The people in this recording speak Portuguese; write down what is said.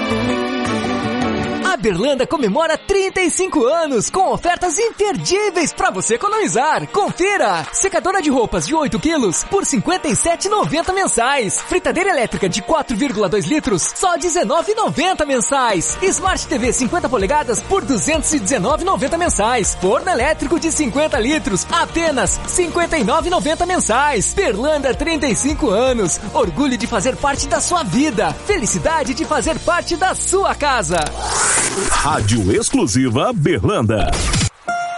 A Berlanda comemora 35 anos com ofertas imperdíveis para você economizar. Confira! Secadora de roupas de 8 quilos por R$ 57,90 mensais. Fritadeira elétrica de 4,2 litros só R$ 19,90 mensais. Smart TV 50 polegadas por R$ 219,90 mensais. Forno elétrico de 50 litros apenas R$ 59,90 mensais. Berlanda 35 anos. Orgulho de fazer parte da sua vida. Felicidade de fazer parte da sua casa. Rádio Exclusiva Berlanda.